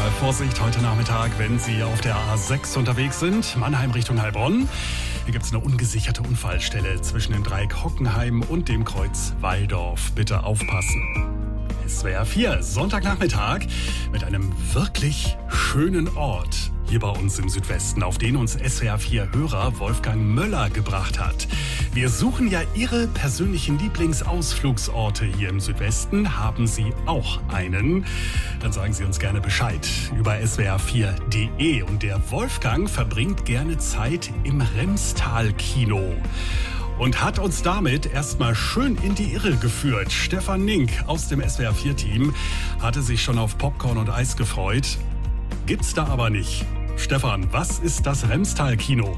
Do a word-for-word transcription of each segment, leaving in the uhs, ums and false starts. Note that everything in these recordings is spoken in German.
Vorsicht heute Nachmittag, wenn Sie auf der A sechs unterwegs sind, Mannheim Richtung Heilbronn. Hier gibt es eine ungesicherte Unfallstelle zwischen dem Dreieck Hockenheim und dem Kreuz Walldorf. Bitte aufpassen. S W R vier, Sonntagnachmittag mit einem wirklich schönen Ort hier bei uns im Südwesten, auf den uns S W R vier Hörer Wolfgang Möller gebracht hat. Wir suchen ja Ihre persönlichen Lieblingsausflugsorte hier im Südwesten. Haben Sie auch einen? Dann sagen Sie uns gerne Bescheid über S W R vier punkt de. Und der Wolfgang verbringt gerne Zeit im Remstal-Kino und hat uns damit erstmal schön in die Irre geführt. Stefan Nink aus dem S W R vier Team hatte sich schon auf Popcorn und Eis gefreut. Gibt's da aber nicht. Stefan, was ist das Remstal-Kino?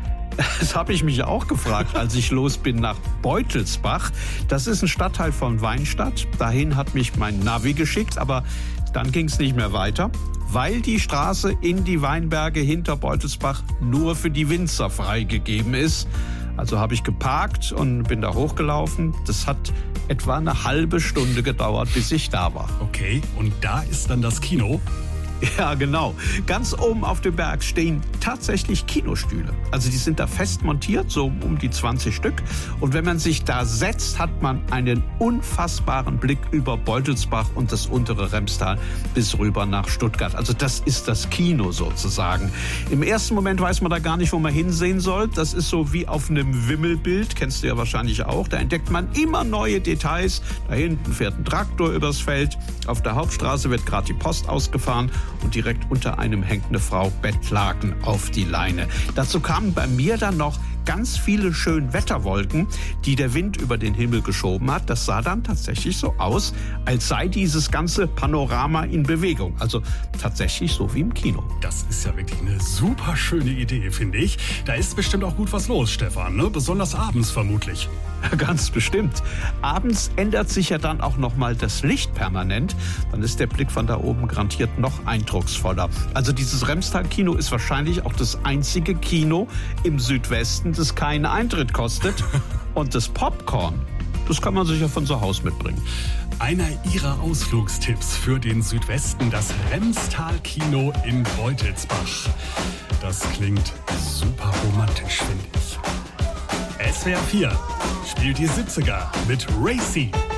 Das habe ich mich auch gefragt, als ich los bin nach Beutelsbach. Das ist ein Stadtteil von Weinstadt. Dahin hat mich mein Navi geschickt, aber dann ging es nicht mehr weiter, weil die Straße in die Weinberge hinter Beutelsbach nur für die Winzer freigegeben ist. Also habe ich geparkt und bin da hochgelaufen. Das hat etwa eine halbe Stunde gedauert, bis ich da war. Okay, und da ist dann das Kino? Ja, genau. Ganz oben auf dem Berg stehen tatsächlich Kinostühle. Also die sind da fest montiert, so um die zwanzig Stück. Und wenn man sich da setzt, hat man einen unfassbaren Blick über Beutelsbach und das untere Remstal bis rüber nach Stuttgart. Also das ist das Kino sozusagen. Im ersten Moment weiß man da gar nicht, wo man hinsehen soll. Das ist so wie auf einem Wimmelbild, kennst du ja wahrscheinlich auch. Da entdeckt man immer neue Details. Da hinten fährt ein Traktor übers Feld. Auf der Hauptstraße wird gerade die Post ausgefahren. Und direkt unter einem hängt eine Frau Bettlaken auf die Leine. Dazu kamen bei mir dann noch ganz viele schöne Wetterwolken, die der Wind über den Himmel geschoben hat. Das sah dann tatsächlich so aus, als sei dieses ganze Panorama in Bewegung. Also tatsächlich so wie im Kino. Das ist ja wirklich eine super schöne Idee, finde ich. Da ist bestimmt auch gut was los, Stefan, ne? Besonders abends vermutlich. Ganz bestimmt. Abends ändert sich ja dann auch noch mal das Licht permanent. Dann ist der Blick von da oben garantiert noch eindrucksvoller. Also dieses Remstal-Kino ist wahrscheinlich auch das einzige Kino im Südwesten, das keinen Eintritt kostet. Und das Popcorn, das kann man sich ja von zu Hause mitbringen. Einer Ihrer Ausflugstipps für den Südwesten, das Remstal-Kino in Beutelsbach. Das klingt super romantisch, finde ich. S W R vier spielt die siebziger mit Racy.